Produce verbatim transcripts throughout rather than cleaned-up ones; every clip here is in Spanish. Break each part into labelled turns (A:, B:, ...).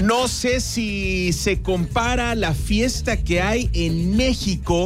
A: No sé si se compara la fiesta que hay en México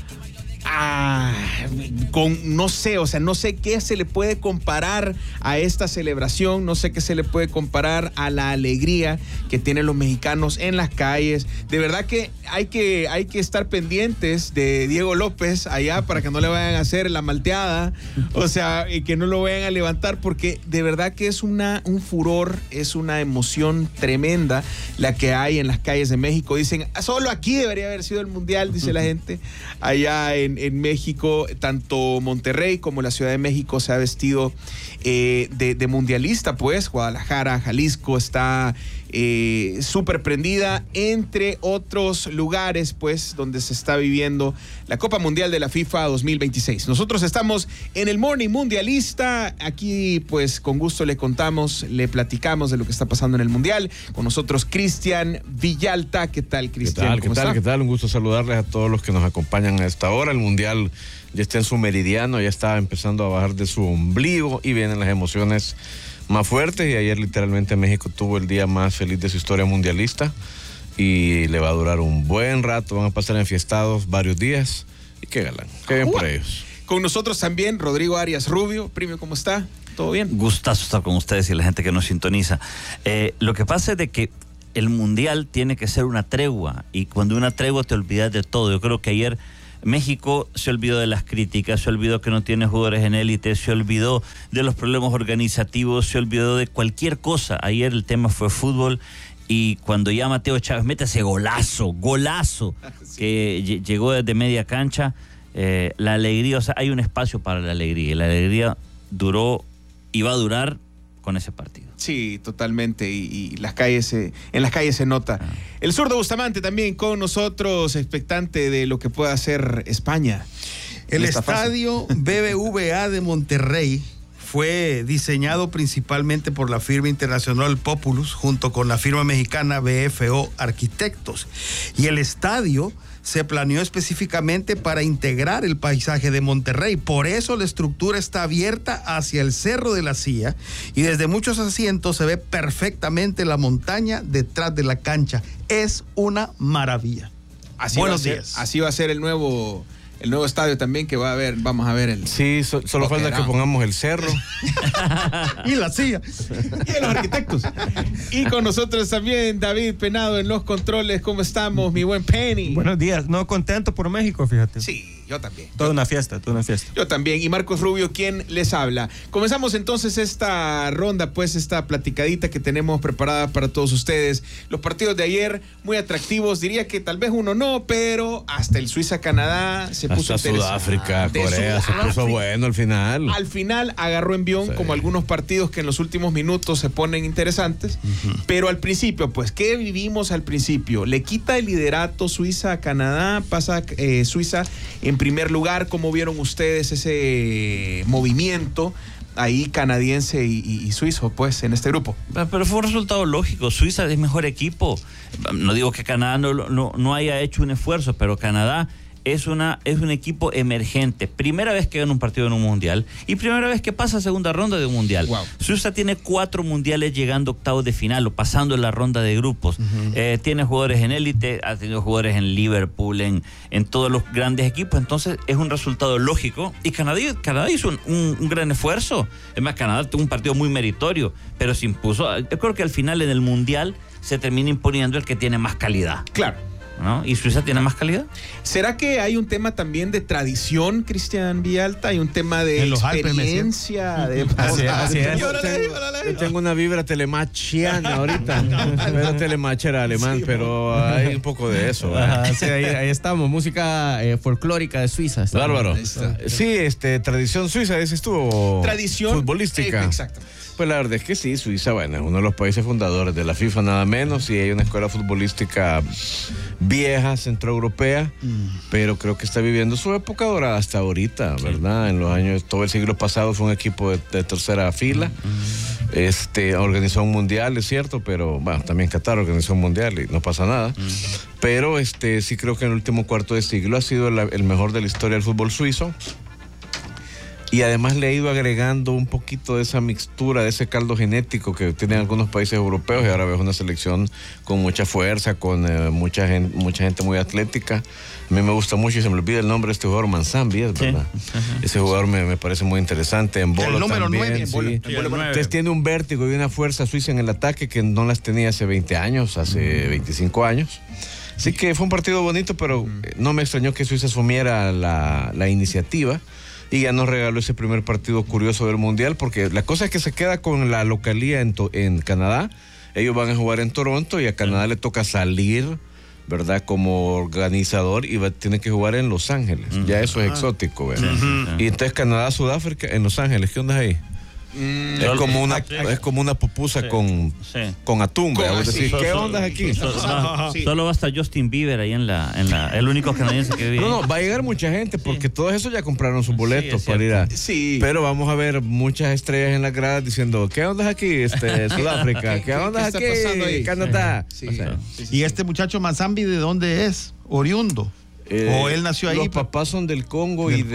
A: Ah, con, no sé, o sea, no sé qué se le puede comparar a esta celebración, no sé qué se le puede comparar a la alegría que tienen los mexicanos en las calles. De verdad que hay que, hay que estar pendientes de Diego López allá para que no le vayan a hacer la malteada, o sea, y que no lo vayan a levantar, porque de verdad que es una, un furor, es una emoción tremenda la que hay en las calles de México. Dicen, solo aquí debería haber sido el Mundial, dice la gente, allá en En México, tanto Monterrey como la Ciudad de México se ha vestido eh, de, de mundialista, pues Guadalajara, Jalisco está eh, súper prendida, entre otros lugares, pues, donde se está viviendo la Copa Mundial de la FIFA dos mil veintiséis. Nosotros estamos en el Morning Mundialista, aquí, pues, con gusto le contamos, le platicamos de lo que está pasando en el Mundial. Con nosotros, Cristian Villalta. ¿Qué tal, Cristian?
B: ¿Qué tal? ¿Qué tal? ¿Qué tal? Un gusto saludarles a todos los que nos acompañan a esta hora. El Mundial ya está en su meridiano, ya está empezando a bajar de su ombligo y vienen las emociones más fuertes. Y ayer literalmente México tuvo el día más feliz de su historia mundialista y le va a durar un buen rato. Van a pasar enfiestados varios días y qué galán, qué bien por ellos.
A: Con nosotros también Rodrigo Arias Rubio. Primo, ¿cómo está? ¿Todo bien?
C: Gustazo estar con ustedes y la gente que nos sintoniza. Eh, lo que pasa es de que el Mundial tiene que ser una tregua, y cuando una tregua te olvidas de todo. Yo creo que ayer México se olvidó de las críticas, se olvidó que no tiene jugadores en élite, se olvidó de los problemas organizativos, se olvidó de cualquier cosa. Ayer el tema fue fútbol, y cuando ya Mateo Chávez mete ese golazo, golazo, sí, que llegó desde media cancha, eh, la alegría, o sea, hay un espacio para la alegría, y la alegría duró y va a durar con ese partido.
A: Sí, totalmente, y, y las calles, eh, en las calles se nota. Ah. El zurdo Bustamante también con nosotros, expectante de lo que pueda hacer España.
D: El estadio B B V A de Monterrey fue diseñado principalmente por la firma internacional Populus junto con la firma mexicana B F O Arquitectos, y el estadio se planeó específicamente para integrar el paisaje de Monterrey. Por eso la estructura está abierta hacia el Cerro de la Silla, y desde muchos asientos se ve perfectamente la montaña detrás de la cancha. Es una maravilla.
A: Así Buenos ser, días. Así va a ser el nuevo... El nuevo estadio también que va a haber, vamos a ver el...
B: Sí, so, solo falta que pongamos el cerro.
D: Y la silla.
A: Y los arquitectos. Y con nosotros también David Penado en los controles. ¿Cómo estamos, mi buen Penny?
E: Buenos días. No, contento por México, fíjate.
A: Sí, yo también.
E: Toda una fiesta, toda una fiesta.
A: Yo también. Y Marcos Rubio, quien les habla. Comenzamos entonces esta ronda, pues esta platicadita que tenemos preparada para todos ustedes. Los partidos de ayer, muy atractivos. Diría que tal vez uno no, pero hasta el Suiza-Canadá se puso
B: hasta Sudáfrica, Corea, se puso bueno al final.
A: Al final agarró envión, sí, como algunos partidos que en los últimos minutos se ponen interesantes. Uh-huh. Pero al principio, pues, ¿qué vivimos al principio? Le quita el liderato Suiza a Canadá, pasa eh, Suiza en primer lugar. ¿Cómo vieron ustedes ese movimiento ahí canadiense y, y, y suizo, pues, en este grupo?
C: Pero fue un resultado lógico. Suiza es mejor equipo. No digo que Canadá no, no, no haya hecho un esfuerzo, pero Canadá es una es un equipo emergente. Primera vez que gana un partido en un mundial y primera vez que pasa a segunda ronda de un mundial. Wow. Suiza tiene cuatro mundiales llegando a octavos de final o pasando en la ronda de grupos. Uh-huh. Eh, tiene jugadores en élite, ha tenido jugadores en Liverpool, en, en todos los grandes equipos. Entonces es un resultado lógico. Y Canadá, Canadá hizo un, un, un gran esfuerzo. Es más, Canadá tuvo un partido muy meritorio, pero se impuso. Yo creo que al final en el mundial se termina imponiendo el que tiene más calidad.
A: Claro.
C: ¿No? ¿Y Suiza tiene más calidad?
A: ¿Será que hay un tema también de tradición, Cristian Villalta? Hay un tema de
D: en los
A: experiencia.
D: Alpes,
A: de...
B: Así, así es. Yo tengo, yo tengo una vibra telemachiana ahorita. Pero Telemach era alemán, sí, pero hay un poco de eso.
E: Ajá, sí, ahí, ahí estamos. Música eh, folclórica de Suiza. Estamos.
B: Bárbaro. Sí, este, tradición suiza, ese estuvo.
A: Tradición
B: futbolística.
A: Eh, exacto.
B: Pues la verdad es que sí, Suiza, bueno, es uno de los países fundadores de la FIFA, nada menos, y hay una escuela futbolística vieja, centroeuropea, mm. pero creo que está viviendo su época dorada hasta ahorita, ¿verdad? Sí. En los años, todo el siglo pasado fue un equipo de, de tercera fila, mm. este, organizó un mundial, es cierto, pero, bueno, también Qatar organizó un mundial y no pasa nada, mm. pero este, sí creo que en el último cuarto de siglo ha sido la, el mejor de la historia del fútbol suizo. Y además le ha ido agregando un poquito de esa mixtura, de ese caldo genético que tienen algunos países europeos, y ahora ves una selección con mucha fuerza, con eh, mucha, gente, mucha gente muy atlética. A mí me gusta mucho y se me olvida el nombre de este jugador, Manzambi, es verdad. Sí. Ese jugador me, me parece muy interesante. En bolo
D: el número
B: también,
D: nueve, en bolo,
B: sí.
D: en bolo,
B: Entonces tiene un vértigo y una fuerza suiza en el ataque que no las tenía hace veinte años, hace mm. veinticinco años. Así que fue un partido bonito, pero mm. no me extrañó que Suiza asumiera la, la iniciativa. Y ya nos regaló ese primer partido curioso del Mundial, porque la cosa es que se queda con la localía en, en Canadá. Ellos van a jugar en Toronto y a Canadá le toca salir, ¿verdad? Como organizador, y va, tiene que jugar en Los Ángeles. Uh-huh. Ya eso es exótico, ¿verdad? Sí, sí, sí. Y entonces Canadá, Sudáfrica, en Los Ángeles. ¿Qué onda ahí? Mm, es, como una, es como una pupusa sí, con, sí. con atún, ¿verdad? Sí, decir, sí, ¿qué onda aquí?
C: So, so, so, sí. Solo basta Justin Bieber ahí en la, en la, el único canadiense que vive.
B: No, no, va a llegar mucha gente porque sí. todos esos ya compraron sus boletos sí, para ir a. Sí. Pero vamos a ver muchas estrellas en la grada diciendo, ¿qué onda aquí? Este, Sudáfrica, ¿qué onda aquí? Canadá.
D: Sí. O sea, sí, sí, y este muchacho Manzambi, ¿de dónde es? Oriundo. Eh, ¿O él nació ahí?
B: Los papás son del Congo del y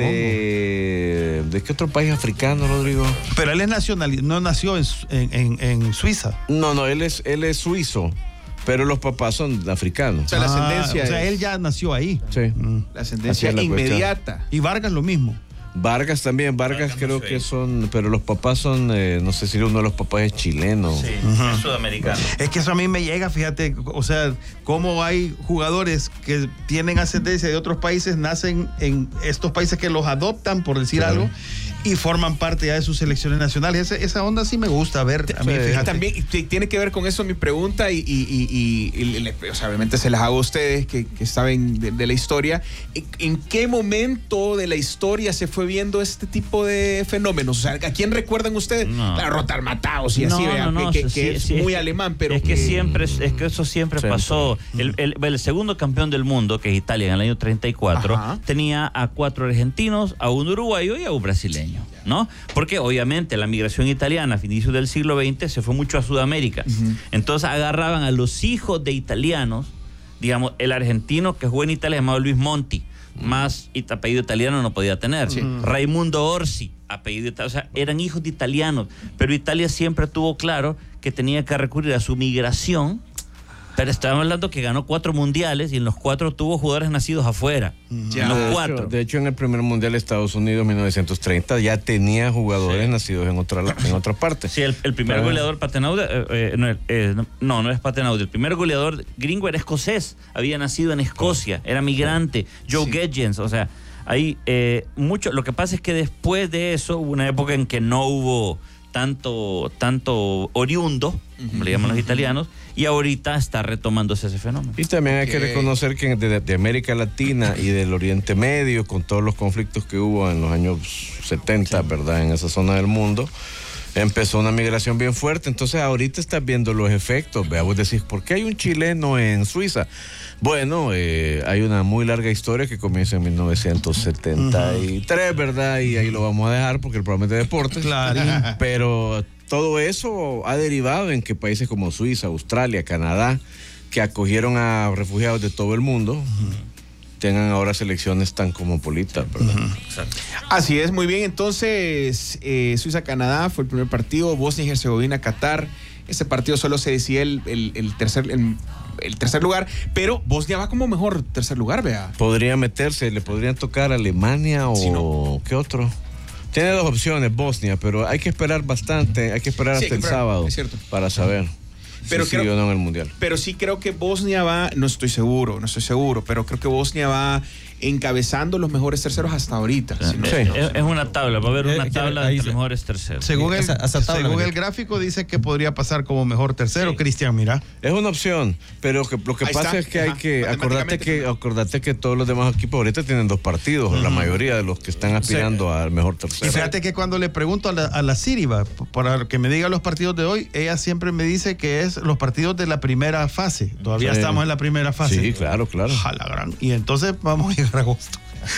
B: de... Congo. ¿De qué otro país africano, Rodrigo?
D: Pero él es nacional, no nació en, en, en Suiza.
B: No, no, él es, él es suizo, pero los papás son africanos.
D: O sea, la ascendencia ah, O sea, es... él ya nació ahí.
B: Sí.
D: Mm.
A: La ascendencia la inmediata.
D: Cuestión. Y Vargas lo mismo.
B: Vargas también, Vargas, Vargas creo no que son, pero los papás son, eh, no sé si uno de los papás es chileno.
C: Sí, uh-huh. es sudamericano.
D: Es que eso a mí me llega, fíjate, o sea, cómo hay jugadores que tienen ascendencia de otros países, nacen en estos países que los adoptan, por decir sí. algo, y forman parte ya de sus selecciones nacionales. Esa, esa onda sí me gusta ver a mí, fíjate.
A: También tiene que ver con eso mi pregunta y, y, y, y, y o sea, obviamente se las hago a ustedes que, que saben de, de la historia. ¿En qué momento de la historia se fue viendo este tipo de fenómenos? O sea, ¿a quién recuerdan ustedes?
C: No.
A: Claro, Rotar Mataos y así,
C: no,
A: vean,
C: no, no,
A: que, que,
C: sí,
A: que es
C: sí,
A: muy
C: es
A: alemán, pero...
C: Es que,
A: que
C: siempre, es que eso siempre, siempre. pasó. El, el, el segundo campeón del mundo, que es Italia, en el año treinta y cuatro, Ajá. tenía a cuatro argentinos, a un uruguayo y a un brasileño, ¿no? Porque obviamente la migración italiana a inicios del siglo veinte se fue mucho a Sudamérica. Uh-huh. Entonces agarraban a los hijos de italianos, digamos, el argentino que jugó en Italia llamado Luis Monti, uh-huh. más apellido italiano no podía tener. Sí. Uh-huh. Raimundo Orsi, apellido italiano, o sea, eran hijos de italianos, pero Italia siempre tuvo claro que tenía que recurrir a su migración. Pero estábamos hablando que ganó cuatro mundiales y en los cuatro tuvo jugadores nacidos afuera.
B: Ya. En los de cuatro. Hecho, de hecho, en el primer mundial de Estados Unidos, mil novecientos treinta, ya tenía jugadores sí. nacidos en otra, en otra parte.
C: Sí, el, el primer Pero, goleador Patenaude, eh, eh, no, eh, no, no es Patenaude. El primer goleador gringo era escocés. Había nacido en Escocia, era migrante. Joe sí. Gedgens, o sea, hay eh, mucho. Lo que pasa es que después de eso hubo una época en que no hubo tanto, tanto oriundo, como le llaman los italianos, y ahorita está retomándose ese fenómeno.
B: Y también hay que reconocer que de, de América Latina y del Oriente Medio, con todos los conflictos que hubo en los años setenta, sí. ¿verdad? En esa zona del mundo, empezó una migración bien fuerte. Entonces ahorita estás viendo los efectos. Vea, vos decís, ¿por qué hay un chileno en Suiza? Bueno, eh, hay una muy larga historia que comienza en mil novecientos setenta y tres, uh-huh. ¿verdad? Y ahí lo vamos a dejar porque el programa es de deportes.
D: Claro.
B: Pero todo eso ha derivado en que países como Suiza, Australia, Canadá, que acogieron a refugiados de todo el mundo, uh-huh. tengan ahora selecciones tan cosmopolitas, ¿verdad? Uh-huh.
A: Exacto. Así es, muy bien. Entonces, eh, Suiza-Canadá fue el primer partido, Bosnia y Herzegovina-Qatar. Ese partido solo se decía el, el, el tercer... El, el tercer lugar, pero Bosnia va como mejor tercer lugar, vea.
B: Podría meterse, le podrían tocar a Alemania o... Sí, no. ¿Qué otro? Tiene dos opciones, Bosnia, pero hay que esperar bastante, hay que esperar sí, hasta que el esperar, sábado para saber
A: pero
B: si
A: creo,
B: sí o no en el Mundial.
A: Pero sí creo que Bosnia va, no estoy seguro, no estoy seguro, pero creo que Bosnia va encabezando los mejores terceros hasta ahorita.
C: Sí,
A: si no,
C: sí.
A: no,
C: es, es una tabla, va a haber una tabla de los mejores terceros.
D: Según, el,
E: esa, esa tabla,
D: según el gráfico dice que podría pasar como mejor tercero, sí. Cristian, mira.
B: Es una opción, pero que, lo que
A: Ahí
B: pasa
A: está.
B: es que
A: Ajá.
B: hay que, acordate que, acordate que todos los demás equipos ahorita tienen dos partidos, uh-huh. la mayoría de los que están aspirando sí. al mejor tercero.
D: Y fíjate que cuando le pregunto a la, a la Siriba, para que me diga los partidos de hoy, ella siempre me dice que es los partidos de la primera fase. Todavía sí. estamos en la primera fase.
B: Sí, claro, claro.
D: Ojalá, gran. Y entonces vamos a llegar a agosto.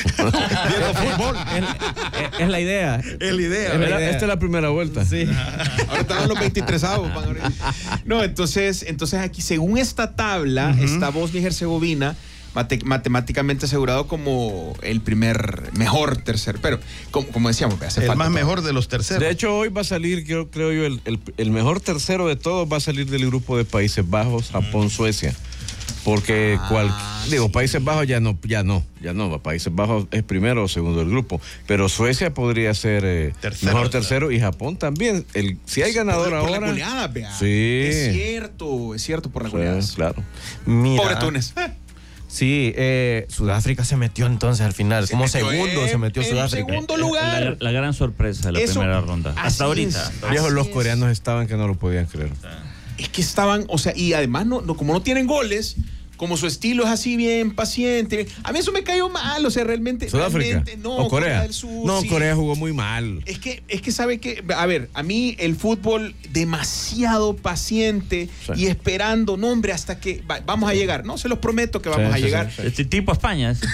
D: Viendo fútbol.
E: Es, es la idea.
D: Es la idea.
B: Es la idea. Esta es la primera vuelta.
E: Sí.
A: Ahora están los veintitresavos. No, entonces, entonces aquí, según esta tabla, uh-huh. está Bosnia y Herzegovina mate, matemáticamente asegurado como el primer mejor tercer, pero como, como decíamos, hace
D: el
A: falta
D: más
A: todo.
D: mejor de los terceros.
B: De hecho, hoy va a salir, yo creo yo, el, el, el mejor tercero de todos va a salir del grupo de Países Bajos, Japón, Suecia. Porque
A: Ah,
B: cual,
A: sí.
B: digo, Países Bajos ya no, ya no, ya no, Países Bajos es primero o segundo del grupo, pero Suecia podría ser eh,
D: Tercero,
B: mejor tercero y Japón también. El, si hay ganador
A: por, por
B: ahora,
A: la goleada, vea.
B: Sí.
A: Es cierto, es cierto, por la
B: sí,
A: goleada.
B: claro.
E: Mira,
A: Pobre Túnez.
E: Sí, eh, Sudáfrica se metió entonces al final.
A: Se
E: Como
A: metió
E: segundo
A: en-
E: se metió
A: en
E: Sudáfrica.
A: segundo
C: La,
A: lugar.
C: la gran sorpresa de la
A: Eso-
C: primera ronda.
A: así
C: Hasta ahorita.
A: es.
B: Viejos,
A: Así
B: los
A: es.
B: coreanos estaban que no lo podían creer.
A: Es que estaban, o sea, y además, no, no, como no tienen goles, como su estilo es así bien paciente, a mí eso me cayó mal, o sea, realmente.
B: ¿Sudáfrica?
A: realmente, no,
B: ¿O Corea?
A: del Sur,
B: no,
A: sí.
B: Corea jugó muy mal.
A: Es que, es que sabe que, a ver, a mí el fútbol demasiado paciente
B: Sí.
A: y esperando, no hombre, hasta que va- vamos a llegar, no, se los prometo que vamos
B: Sí,
A: a
B: sí,
A: llegar.
B: sí,
C: Este tipo España. ¿eh?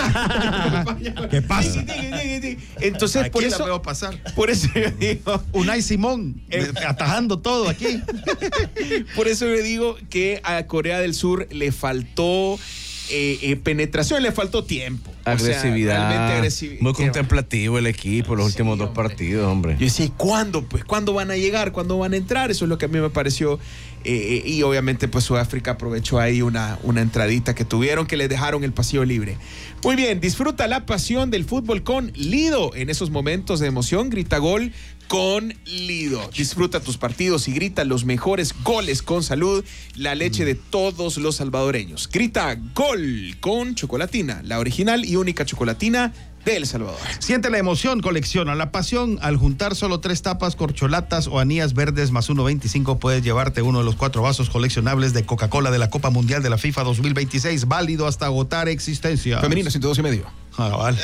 D: ¿Qué pasa?
A: Entonces, por
D: Aquí la
A: eso,
D: veo pasar.
A: por eso yo digo,
D: Unai Simón,
A: Eh.
D: eh, atajando todo aquí.
A: por eso yo digo que a Corea del Sur le faltó eh, eh, penetración, le faltó tiempo. O sea,
B: Agresividad.
A: realmente agresividad.
B: Muy contemplativo el equipo, los últimos dos partidos, hombre.
A: Yo decía, ¿cuándo? Pues, ¿cuándo van a llegar? ¿Cuándo van a entrar? Eso es lo que a mí me pareció. Eh, eh, y obviamente, pues Sudáfrica aprovechó ahí una, una entradita que tuvieron, que les dejaron el pasillo libre. Muy bien, disfruta la pasión del fútbol con Lido. En esos momentos de emoción, grita gol con Lido. Disfruta tus partidos y grita los mejores goles con salud, la leche de todos los salvadoreños. Grita gol con Chocolatina, la original y única chocolatina de El Salvador.
D: Siente la emoción, colecciona la pasión. Al juntar solo tres tapas, corcholatas o anillas verdes más uno veinticinco, puedes llevarte uno de los cuatro vasos coleccionables de Coca-Cola de la Copa Mundial de la FIFA dos mil veintiséis, válido hasta agotar existencia.
A: Femenino, ciento dos y medio.
D: Ah, vale.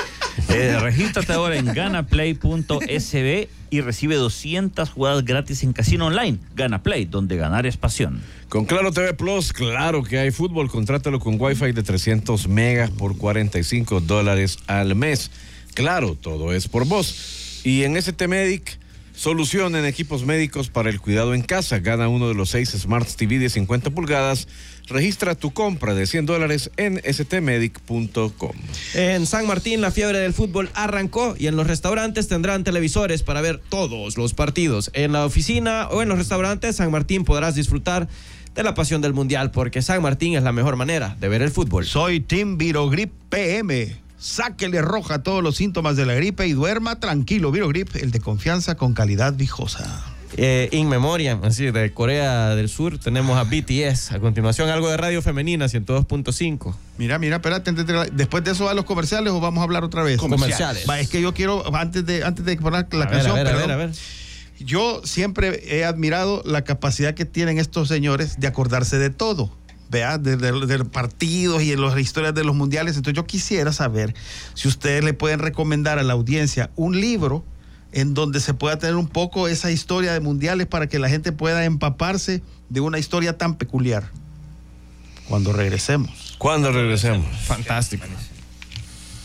C: Eh, regístrate ahora en ganaplay punto s b y recibe doscientas jugadas gratis en casino online. Ganaplay, donde ganar es pasión.
B: Con Claro T V Plus, claro que hay fútbol. Contrátalo con Wi-Fi de trescientos megas por cuarenta y cinco dólares al mes. Claro, todo es por vos. Y en S T Medic, solución en equipos médicos para el cuidado en casa. Gana uno de los seis Smart T V de cincuenta pulgadas. Registra tu compra de cien dólares en s t medic punto com.
E: En San Martín la fiebre del fútbol arrancó y en los restaurantes tendrán televisores para ver todos los partidos. En la oficina o en los restaurantes San Martín podrás disfrutar de la pasión del mundial, porque San Martín es la mejor manera de ver el fútbol.
D: Soy Team Virogrip P M. Sáquele roja a todos los síntomas de la gripe y duerma tranquilo. Virogrip, el de confianza con calidad viejosa.
E: Eh, in memoriam, así de Corea del Sur, tenemos a B T S. A continuación, algo de radio femenina, ciento dos punto cinco.
D: Mira, mira, espérate, antes de- después de eso a los comerciales o vamos a hablar otra vez.
E: Comerciales.
D: Va, es que yo quiero, antes de, antes de poner la
E: A ver,
D: canción,
E: a ver, a
D: perdón,
E: ver, a ver.
D: yo siempre he admirado la capacidad que tienen estos señores de acordarse de todo. Vea, de, de- de los partidos y de las historias de los mundiales. Entonces yo quisiera saber si ustedes le pueden recomendar a la audiencia un libro en donde se pueda tener un poco esa historia de mundiales para que la gente pueda empaparse de una historia tan peculiar. Cuando regresemos.
B: ¿Cuándo regresemos?
E: Fantástico.